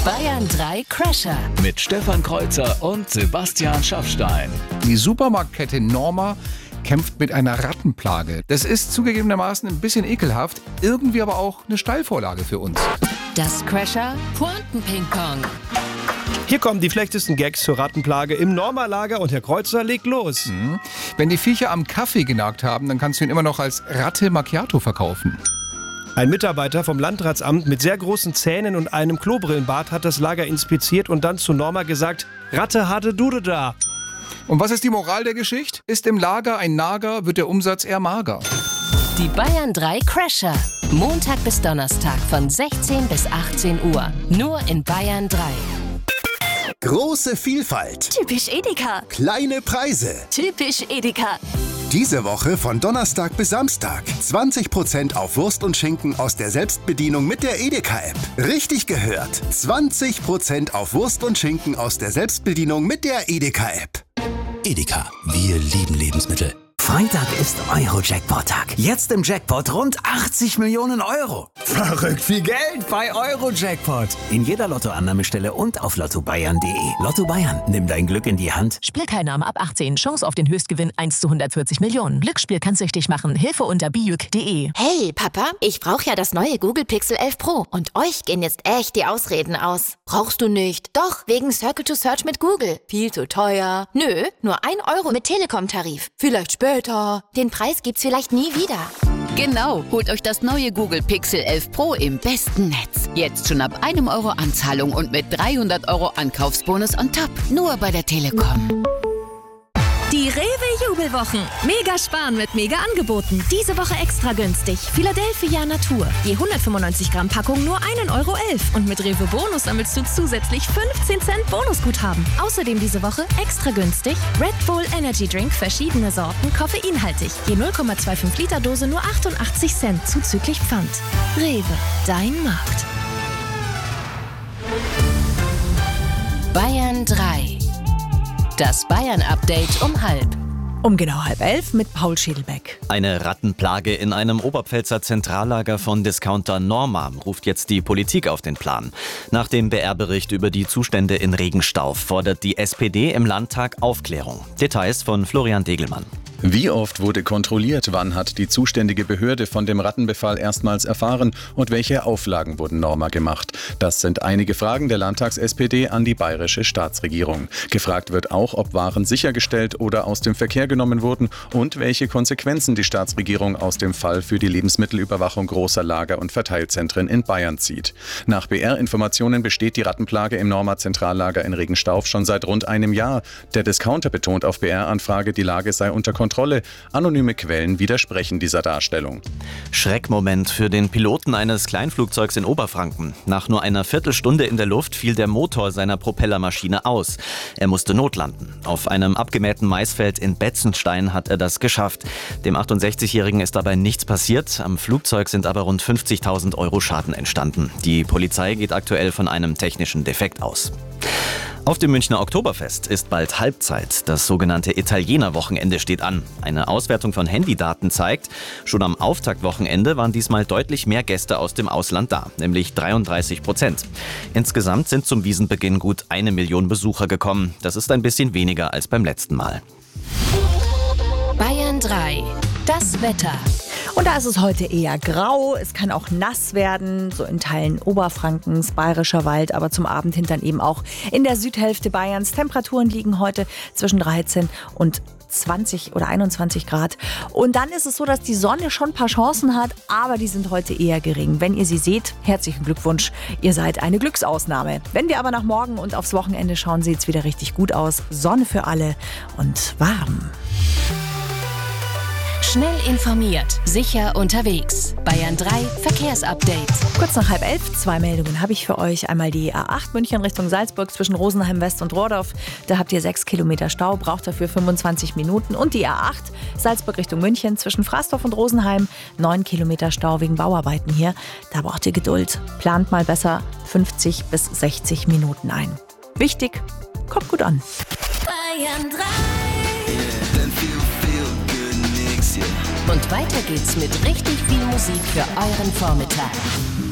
Bayern 3 Crasher. Mit Stefan Kreuzer und Sebastian Schaffstein. Die Supermarktkette Norma kämpft mit einer Rattenplage. Das ist zugegebenermaßen ein bisschen ekelhaft, irgendwie aber auch eine Steilvorlage für uns. Das Crasher Pointen-Ping-Pong. Hier kommen die schlechtesten Gags zur Rattenplage im Norma-Lager und Herr Kreuzer legt los. Wenn die Viecher am Kaffee genagt haben, dann kannst du ihn immer noch als Ratte Macchiato verkaufen. Ein Mitarbeiter vom Landratsamt mit sehr großen Zähnen und einem Klobrillenbart hat das Lager inspiziert und dann zu Norma gesagt: Ratte hatte Dude da. Und was ist die Moral der Geschichte? Ist im Lager ein Nager, wird der Umsatz eher mager. Die Bayern 3 Crasher. Montag bis Donnerstag von 16 bis 18 Uhr. Nur in Bayern 3. Große Vielfalt. Typisch Edeka. Kleine Preise. Typisch Edeka. Diese Woche von Donnerstag bis Samstag. 20% auf Wurst und Schinken aus der Selbstbedienung mit der Edeka-App. Richtig gehört. 20% auf Wurst und Schinken aus der Selbstbedienung mit der Edeka-App. Edeka, wir lieben Lebensmittel. Freitag ist Euro-Jackpot-Tag. Jetzt im Jackpot rund 80 Millionen Euro. Verrückt viel Geld bei Euro-Jackpot. In jeder Lottoannahmestelle und auf lottobayern.de. Lotto Bayern, nimm dein Glück in die Hand. Spielteilnahme ab 18. Chance auf den Höchstgewinn 1 zu 140 Millionen. Glücksspiel kann süchtig machen. Hilfe unter bijuk.de. Hey, Papa, ich brauche ja das neue Google Pixel 11 Pro. Und euch gehen jetzt echt die Ausreden aus. Brauchst du nicht. Doch, wegen Circle to Search mit Google. Viel zu teuer. Nö, nur 1 Euro mit Telekom-Tarif. Vielleicht später. Den Preis gibt's vielleicht nie wieder. Genau, holt euch das neue Google Pixel 11 Pro im besten Netz. Jetzt schon ab 1 Euro Anzahlung und mit 300 Euro Ankaufsbonus on top. Nur bei der Telekom. Die Rewe-Jubelwochen. Mega sparen mit Mega-Angeboten. Diese Woche extra günstig. Philadelphia Natur. Je 195 Gramm Packung nur 1,11 Euro. Und mit Rewe Bonus sammelst du zusätzlich 15 Cent Bonusguthaben. Außerdem diese Woche extra günstig Red Bull Energy Drink, verschiedene Sorten, koffeinhaltig. Je 0,25 Liter Dose nur 88 Cent zuzüglich Pfand. Rewe, dein Markt. Bayern 3. Das Bayern-Update um 10:30. Um genau 10:30 mit Paul Schädelbeck. Eine Rattenplage in einem Oberpfälzer Zentrallager von Discounter Norma ruft jetzt die Politik auf den Plan. Nach dem BR-Bericht über die Zustände in Regenstauf fordert die SPD im Landtag Aufklärung. Details von Florian Degelmann. Wie oft wurde kontrolliert, wann hat die zuständige Behörde von dem Rattenbefall erstmals erfahren und welche Auflagen wurden Norma gemacht? Das sind einige Fragen der Landtags-SPD an die bayerische Staatsregierung. Gefragt wird auch, ob Waren sichergestellt oder aus dem Verkehr genommen wurden und welche Konsequenzen die Staatsregierung aus dem Fall für die Lebensmittelüberwachung großer Lager und Verteilzentren in Bayern zieht. Nach BR-Informationen besteht die Rattenplage im Norma-Zentrallager in Regenstauf schon seit rund einem Jahr. Der Discounter betont auf BR-Anfrage, die Lage sei unter Kontrolle. Anonyme Quellen widersprechen dieser Darstellung. Schreckmoment für den Piloten eines Kleinflugzeugs in Oberfranken. Nach nur einer Viertelstunde in der Luft fiel der Motor seiner Propellermaschine aus. Er musste notlanden. Auf einem abgemähten Maisfeld in Betzenstein hat er das geschafft. Dem 68-Jährigen ist dabei nichts passiert. Am Flugzeug sind aber rund 50.000 Euro Schaden entstanden. Die Polizei geht aktuell von einem technischen Defekt aus. Auf dem Münchner Oktoberfest ist bald Halbzeit. Das sogenannte Italiener-Wochenende steht an. Eine Auswertung von Handydaten zeigt, schon am Auftaktwochenende waren diesmal deutlich mehr Gäste aus dem Ausland da, nämlich 33%. Insgesamt sind zum Wiesenbeginn gut 1 Million Besucher gekommen. Das ist ein bisschen weniger als beim letzten Mal. Bayern 3. Das Wetter. Und da ist es heute eher grau. Es kann auch nass werden, so in Teilen Oberfrankens, Bayerischer Wald, aber zum Abend hin dann eben auch in der Südhälfte Bayerns. Temperaturen liegen heute zwischen 13 und 20 oder 21 Grad. Und dann ist es so, dass die Sonne schon ein paar Chancen hat, aber die sind heute eher gering. Wenn ihr sie seht, herzlichen Glückwunsch, ihr seid eine Glücksausnahme. Wenn wir aber nach morgen und aufs Wochenende schauen, sieht es wieder richtig gut aus. Sonne für alle und warm. Schnell informiert, sicher unterwegs. Bayern 3 Verkehrsupdate. Kurz nach 10:30, 2 Meldungen habe ich für euch. Einmal die A8 München Richtung Salzburg zwischen Rosenheim West und Rohrdorf. Da habt ihr 6 Kilometer Stau, braucht dafür 25 Minuten. Und die A8 Salzburg Richtung München zwischen Fraßdorf und Rosenheim. 9 Kilometer Stau wegen Bauarbeiten hier. Da braucht ihr Geduld. Plant mal besser 50 bis 60 Minuten ein. Wichtig, kommt gut an. Bayern 3. Und weiter geht's mit richtig viel Musik für euren Vormittag.